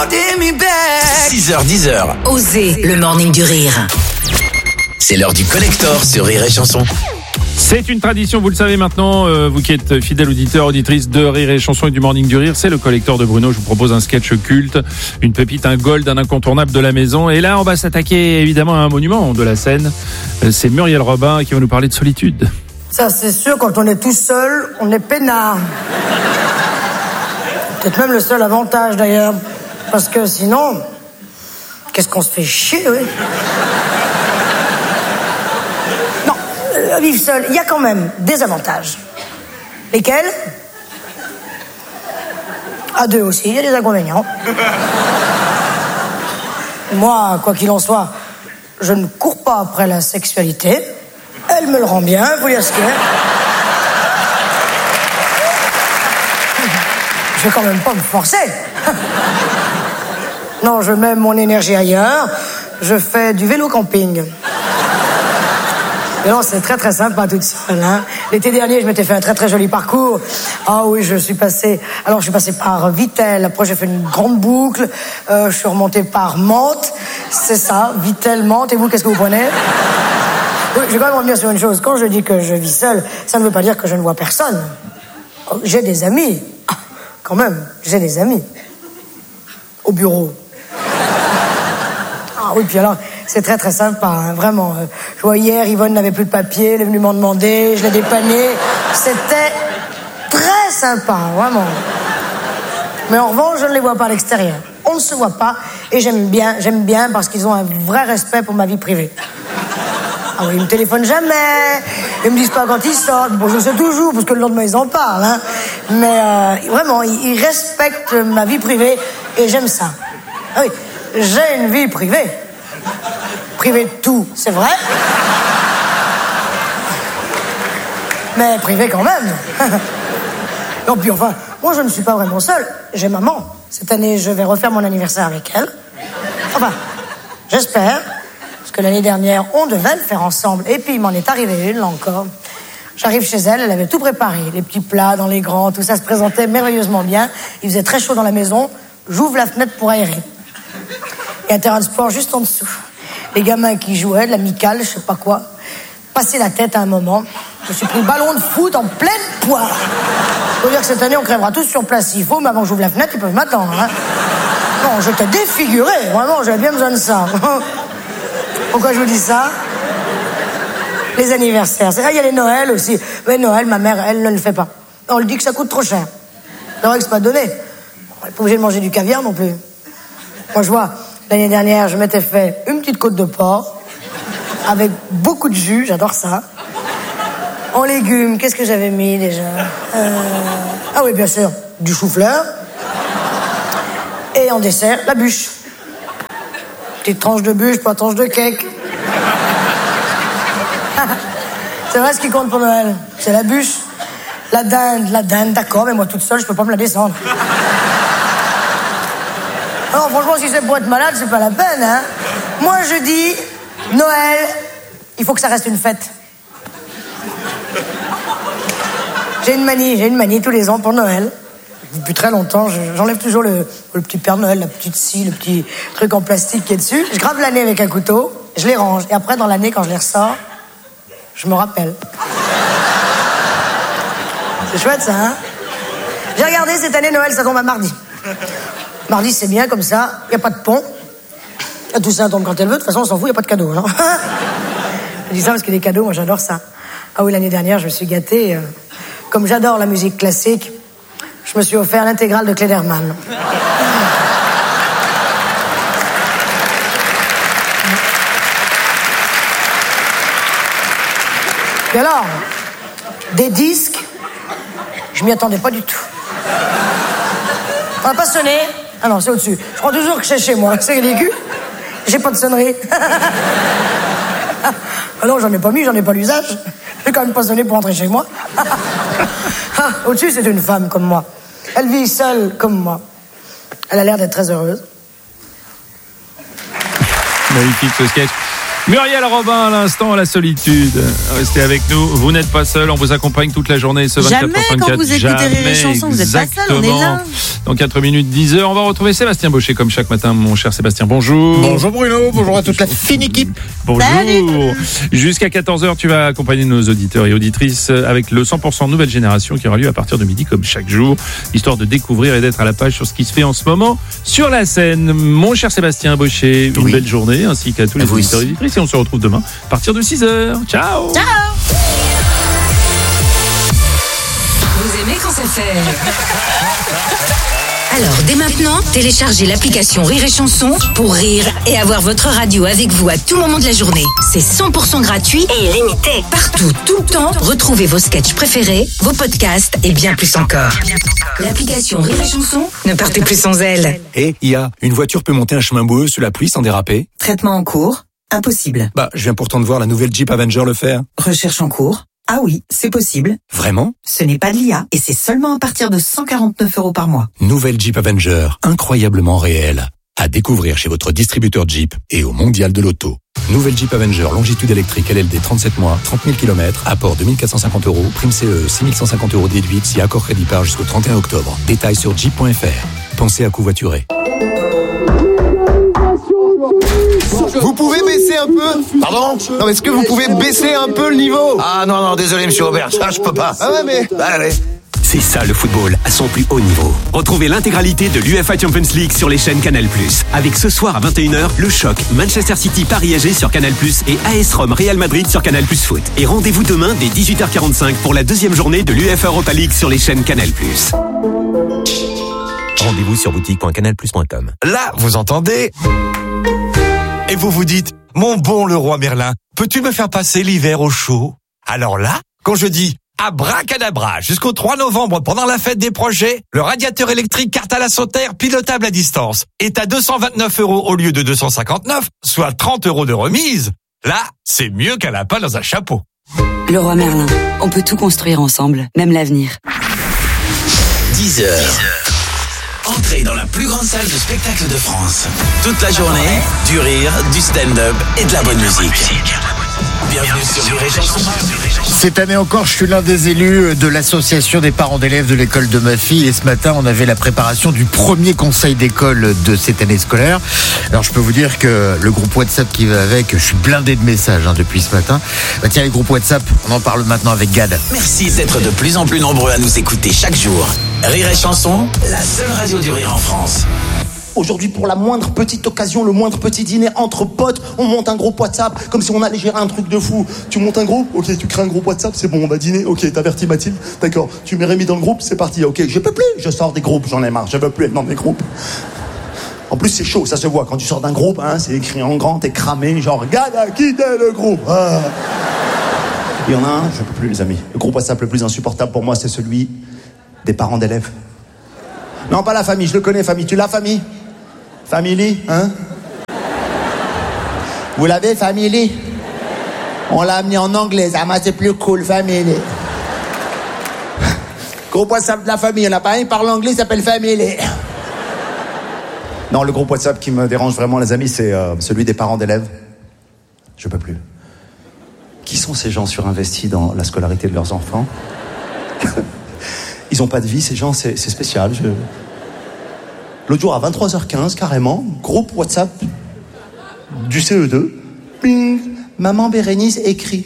6h-10h. Osez le morning du rire. C'est l'heure du collector sur Rire et Chanson. C'est une tradition, vous le savez maintenant, vous qui êtes fidèle auditeur, auditrice de Rire et Chanson et du Morning du Rire, c'est le collector de Bruno. Je vous propose un sketch culte, une pépite, un gold, un incontournable de la maison. Et là, on va s'attaquer évidemment à un monument de la scène. C'est Muriel Robin qui va nous parler de solitude. Ça, c'est sûr, quand on est tout seul, on est peinard. Peut-être même le seul avantage, d'ailleurs. Parce que sinon, qu'est-ce qu'on se fait chier, oui. Non, vivre seul, il y a quand même des avantages. Lesquels? À deux aussi, il y a des inconvénients. Moi, quoi qu'il en soit, je ne cours pas après la sexualité. Elle me le rend bien, vous voyez ce qu'il y a. Je vais quand même pas me forcer. Non, je mets mon énergie ailleurs. Je fais du vélo camping. Et non, c'est très très sympa toute seule. Hein. L'été dernier, je m'étais fait un très très joli parcours. Ah oui, je suis passé par Vittel. Après, j'ai fait une grande boucle. Je suis remonté par Mantes. C'est ça, Vittel, Mantes. Et vous, qu'est-ce que vous prenez? Oui, je vais quand même revenir sur une chose. Quand je dis que je vis seul, ça ne veut pas dire que je ne vois personne. J'ai des amis. Quand même, j'ai des amis. Au bureau. Ah oui, puis alors, c'est très très sympa, hein, vraiment. Je vois hier, Yvonne n'avait plus de papier, elle est venue m'en demander, je l'ai dépanné. C'était très sympa, vraiment. Mais en revanche, je ne les vois pas à l'extérieur. On ne se voit pas, et j'aime bien parce qu'ils ont un vrai respect pour ma vie privée. Ah oui, ils me téléphonent jamais, ils me disent pas quand ils sortent. Bon, je sais toujours, parce que le lendemain, ils en parlent, hein. Mais vraiment, ils respectent ma vie privée, et j'aime ça. Ah oui, j'ai une vie privée. Privée de tout, c'est vrai. Mais privée quand même. Non, puis enfin, moi, je ne suis pas vraiment seule. J'ai maman. Cette année, je vais refaire mon anniversaire avec elle. Enfin, j'espère. Parce que l'année dernière, on devait le faire ensemble. Et puis, il m'en est arrivé une, là encore. J'arrive chez elle, elle avait tout préparé. Les petits plats dans les grands, tout ça se présentait merveilleusement bien. Il faisait très chaud dans la maison. J'ouvre la fenêtre pour aérer. Il y a un terrain de sport juste en dessous. Les gamins qui jouaient, de l'amicale, je sais pas quoi. Passer la tête à un moment. Je me suis pris le ballon de foot en pleine poire. Faut dire que cette année, on crèvera tous sur place s'il faut, mais avant que j'ouvre la fenêtre, ils peuvent m'attendre. Hein. Non, j'étais défiguré. Vraiment, j'avais bien besoin de ça. Pourquoi je vous dis ça? Les anniversaires. Il y a les Noëls aussi. Mais Noël, ma mère, elle ne le fait pas. On lui dit que ça coûte trop cher. C'est vrai que c'est pas donné. On n'est pas obligé de manger du caviar non plus. Moi, je vois, l'année dernière, je m'étais fait une petite côte de porc avec beaucoup de jus, j'adore ça. En légumes, qu'est-ce que j'avais mis déjà? Ah oui, bien sûr, du chou-fleur. Et en dessert, la bûche. Petite tranche de bûche, pas tranche de cake. C'est vrai, ce qui compte pour Noël, c'est la bûche. La dinde, d'accord, mais moi toute seule, je peux pas me la descendre. Alors franchement, si c'est pour être malade, c'est pas la peine, hein. Moi, je dis, Noël, il faut que ça reste une fête. J'ai une manie tous les ans pour Noël. Depuis très longtemps, j'enlève toujours le petit Père Noël, la petite scie, le petit truc en plastique qui est dessus. Je grave l'année avec un couteau, je les range. Et après, dans l'année, quand je les ressors, je me rappelle. C'est chouette, ça, hein? J'ai regardé, cette année, Noël, ça tombe à mardi. Mardi, c'est bien, comme ça, il n'y a pas de pont. La Toussaint tombe quand elle veut, de toute façon, on s'en fout, il n'y a pas de cadeaux. Alors. Je dis ça parce que les cadeaux, moi, j'adore ça. Ah oui, l'année dernière, je me suis gâtée. Comme j'adore la musique classique, je me suis offert l'intégrale de Klederman. Et alors, des disques, je m'y attendais pas du tout. On n'a pas sonné. Ah non, c'est au-dessus. Je crois toujours que c'est chez moi. C'est ridicule. J'ai pas de sonnerie. Ah non, j'en ai pas mis, j'en ai pas l'usage. J'ai quand même pas sonné pour entrer chez moi. Ah, au-dessus, c'est une femme comme moi. Elle vit seule comme moi. Elle a l'air d'être très heureuse. Magnifique ce sketch. Muriel Robin à l'instant, La Solitude. Restez avec nous, vous n'êtes pas seul, on vous accompagne toute la journée ce 24h34. Jamais quand vous écoutez Rire et Chanson, vous n'êtes pas seul, on est là. Dans 4 minutes 10h, on va retrouver Sébastien Baucher comme chaque matin, mon cher Sébastien. Bonjour. Bonjour Bruno, bonjour à toute la fine équipe. Bonjour. Salut. Jusqu'à 14h, tu vas accompagner nos auditeurs et auditrices avec le 100% nouvelle génération qui aura lieu à partir de midi comme chaque jour, histoire de découvrir et d'être à la page sur ce qui se fait en ce moment sur la scène. Mon cher Sébastien Baucher, une belle journée ainsi qu'à tous les auditeurs et auditrices et on se retrouve demain à partir de 6h. Ciao. Ciao. Vous aimez quand ça fait Alors, dès maintenant, téléchargez l'application Rire et Chanson pour rire et avoir votre radio avec vous à tout moment de la journée. C'est 100% gratuit et illimité. Partout, tout le temps, retrouvez vos sketchs préférés, vos podcasts et bien plus encore. L'application Rire et Chanson, ne partez plus sans elle. Et une voiture peut monter un chemin boueux sous la pluie sans déraper? Traitement en cours. Impossible. Je viens pourtant de voir la nouvelle Jeep Avenger le faire. Recherche en cours. Ah oui, c'est possible. Vraiment? Ce n'est pas de l'IA et c'est seulement à partir de 149 € par mois. Nouvelle Jeep Avenger, incroyablement réelle. À découvrir chez votre distributeur Jeep et au Mondial de l'Auto. Nouvelle Jeep Avenger longitude électrique LLD 37 mois, 30 000 km, apport 2 450 €, prime CE 6 150 € déduite si accord crédit par jusqu'au 31 octobre. Détails sur jeep.fr. Pensez à covoiturer. Vous pouvez baisser un peu? Pardon? Non, est-ce que vous pouvez baisser un peu le niveau? Ah non, désolé monsieur Aubert, ça je peux pas. Ah ouais, mais... Allez. C'est ça le football à son plus haut niveau. Retrouvez l'intégralité de l'UEFA Champions League sur les chaînes Canal+. Avec ce soir à 21h, le choc Manchester City Paris AG sur Canal+, et AS Rome Real Madrid sur Canal+ Foot. Et rendez-vous demain dès 18h45 pour la deuxième journée de l'UEFA Europa League sur les chaînes Canal+. Rendez-vous sur boutique.canalplus.com. Là, vous entendez? Et vous vous dites, mon bon Leroy Merlin, peux-tu me faire passer l'hiver au chaud? Alors là, quand je dis abracadabra, jusqu'au 3 novembre pendant la fête des projets, le radiateur électrique Cartala Sauter pilotable à distance est à 229 € au lieu de 259, soit 30 € de remise. Là, c'est mieux qu'un lapin dans un chapeau. Leroy Merlin, on peut tout construire ensemble, même l'avenir. 10h. Entrez dans la plus grande salle de spectacle de France. Toute la journée, du rire, du stand-up et de la bonne musique. Bienvenue sur Rire et Chanson. Cette année encore, je suis l'un des élus de l'association des parents d'élèves de l'école de ma fille. Et ce matin, on avait la préparation du premier conseil d'école de cette année scolaire. Alors, je peux vous dire que le groupe WhatsApp qui va avec, je suis blindé de messages depuis ce matin. Tiens, les groupes WhatsApp, on en parle maintenant avec Gad. Merci d'être de plus en plus nombreux à nous écouter chaque jour. Rire et Chanson, la seule radio du rire en France. Aujourd'hui, pour la moindre petite occasion, le moindre petit dîner entre potes, on monte un groupe WhatsApp comme si on allait gérer un truc de fou. Tu montes un groupe, ok, tu crées un groupe WhatsApp, c'est bon, on va dîner, ok, t'avertis Mathilde, d'accord, tu mets Rémi dans le groupe, c'est parti, ok, je peux plus, je sors des groupes, j'en ai marre, je veux plus être dans des groupes. En plus, c'est chaud, ça se voit, quand tu sors d'un groupe, c'est écrit en grand, t'es cramé, genre, Gad a quitté le groupe. Il y en a un, je peux plus, les amis. Le groupe WhatsApp le plus insupportable pour moi, c'est celui des parents d'élèves. Non, pas la famille, je le connais, famille, tu l'as, famille? Family, hein? Vous l'avez, Family? On l'a amené en anglais, ça m'a c'est plus cool, Family. Groupe WhatsApp de la famille, il n'y en a pas un, il parle anglais, il s'appelle Family. Non, le groupe WhatsApp qui me dérange vraiment, les amis, c'est celui des parents d'élèves. Je peux plus. Qui sont ces gens surinvestis dans la scolarité de leurs enfants? Ils n'ont pas de vie, ces gens, c'est spécial. L'autre jour, à 23h15, carrément, groupe WhatsApp du CE2. Ping, maman Bérénice écrit.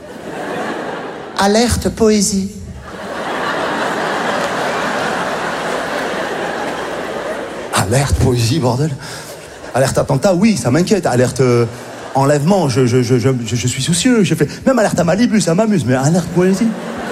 Alerte poésie. Alerte poésie, bordel. Alerte attentat, oui, ça m'inquiète. Alerte enlèvement, je suis soucieux. J'ai fait même alerte à Malibu, ça m'amuse, mais alerte poésie.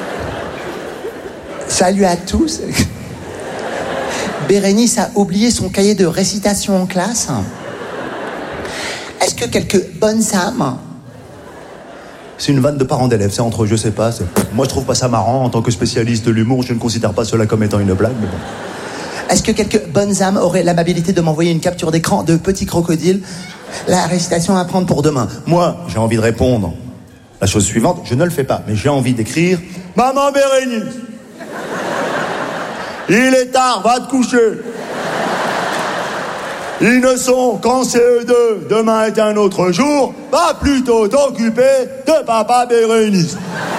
Salut à tous. Bérénice a oublié son cahier de récitation en classe. Est-ce que quelques bonnes âmes... C'est une vanne de parents d'élèves, c'est entre eux, je sais pas. Moi, je trouve pas ça marrant. En tant que spécialiste de l'humour, je ne considère pas cela comme étant une blague, mais bon. Est-ce que quelques bonnes âmes auraient l'amabilité de m'envoyer une capture d'écran de Petit Crocodile? La récitation à prendre pour demain. Moi, j'ai envie de répondre. La chose suivante, je ne le fais pas, mais j'ai envie d'écrire... Maman Bérénice, il est tard, va te coucher. Ils ne sont qu'en CE2, demain est un autre jour, va plutôt t'occuper de papa Bérénice.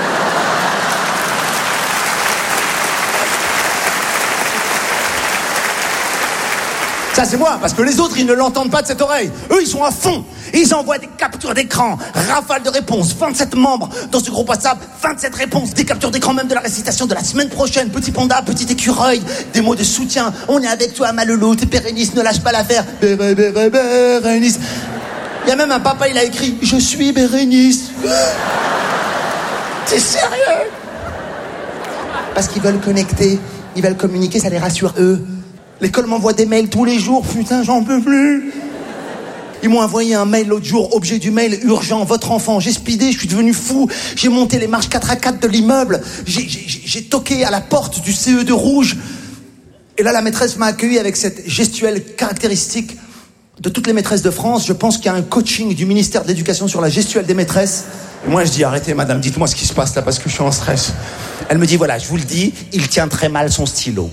Ça c'est moi, parce que les autres ils ne l'entendent pas de cette oreille. Eux ils sont à fond, ils envoient des captures d'écran, rafale de réponses, 27 membres dans ce groupe WhatsApp, 27 réponses, des captures d'écran même de la récitation de la semaine prochaine, petit panda, petit écureuil, des mots de soutien, on est avec toi Malolo, t'es Bérénice, ne lâche pas l'affaire, Bérénice. Il y a même un papa, il a écrit, je suis Bérénice. T'es sérieux? Parce qu'ils veulent connecter, ils veulent communiquer, ça les rassure eux. L'école m'envoie des mails tous les jours, putain, j'en peux plus. Ils m'ont envoyé un mail l'autre jour, objet du mail, urgent, votre enfant, j'ai speedé, je suis devenu fou. J'ai monté les marches 4x4 de l'immeuble, j'ai toqué à la porte du CE2 rouge. Et là, la maîtresse m'a accueilli avec cette gestuelle caractéristique de toutes les maîtresses de France. Je pense qu'il y a un coaching du ministère de l'Éducation sur la gestuelle des maîtresses. Et moi, je dis, arrêtez madame, dites-moi ce qui se passe là, parce que je suis en stress. Elle me dit, voilà, je vous le dis, il tient très mal son stylo.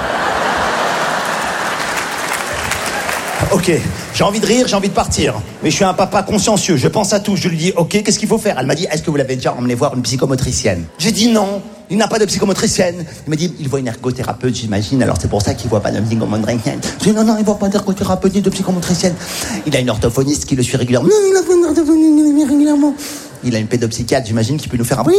Ok, j'ai envie de rire, j'ai envie de partir. Mais je suis un papa consciencieux, je pense à tout. Je lui dis, ok, qu'est-ce qu'il faut faire? Elle m'a dit, est-ce que vous l'avez déjà emmené voir une psychomotricienne? J'ai dit non, il n'a pas de psychomotricienne. Il m'a dit, il voit une ergothérapeute, j'imagine, alors c'est pour ça qu'il voit pas de psychomotricienne. J'ai dit, non, il voit pas d'ergothérapeute ni de psychomotricienne. Il a une orthophoniste qui le suit régulièrement. Non, il a pas une orthophoniste régulièrement. Il a une pédopsychiatre, j'imagine, qui peut nous faire un... Oui,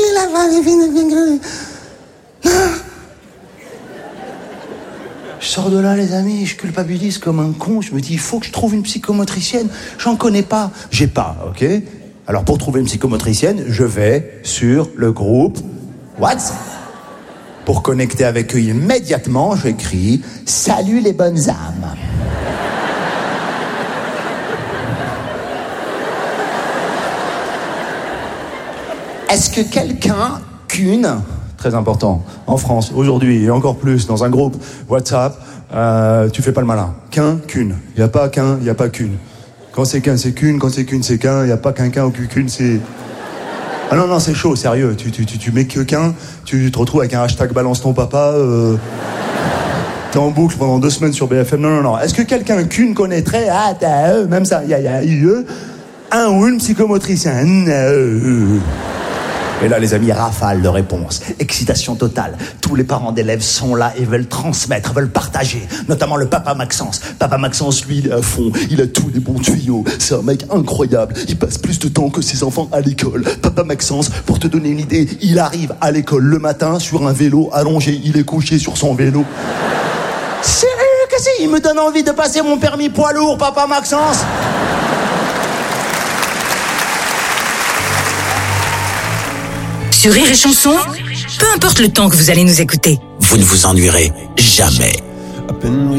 je sors de là, les amis, je culpabilise comme un con. Je me dis, il faut que je trouve une psychomotricienne. J'en connais pas. J'ai pas, ok? Alors, pour trouver une psychomotricienne, je vais sur le groupe WhatsApp. Pour connecter avec eux immédiatement, j'écris « Salut les bonnes âmes ». Est-ce que quelqu'un, très important, en France, aujourd'hui, et encore plus, dans un groupe WhatsApp, tu fais pas le malin. Qu'une. Il n'y a pas qu'un, il n'y a pas qu'une. Quand c'est qu'un, c'est qu'une. Quand c'est qu'une, c'est qu'un. Il n'y a pas qu'un ou qu'une, c'est... Ah non, c'est chaud, sérieux. Tu mets que qu'un, tu te retrouves avec un hashtag balance ton papa, t'es en boucle pendant 2 semaines sur BFM. Non. Est-ce que quelqu'un qu'une connaîtrait, même ça, il y a un ou une psychomotricienne. Et là, les amis, rafale de réponses. Excitation totale. Tous les parents d'élèves sont là et veulent transmettre, veulent partager. Notamment le papa Maxence. Papa Maxence, lui, il est à fond. Il a tous les bons tuyaux. C'est un mec incroyable. Il passe plus de temps que ses enfants à l'école. Papa Maxence, pour te donner une idée, il arrive à l'école le matin sur un vélo allongé. Il est couché sur son vélo. Sérieux que si? Il me donne envie de passer mon permis poids lourd, papa Maxence. Sur Rire et Chanson, peu importe le temps que vous allez nous écouter, vous ne vous ennuierez jamais.